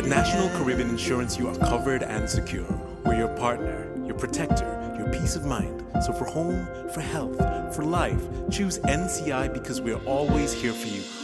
With National Caribbean Insurance, you are covered and secure. We're your partner, your protector, your peace of mind. So for home, for health, for life, choose NCI because we're always here for you,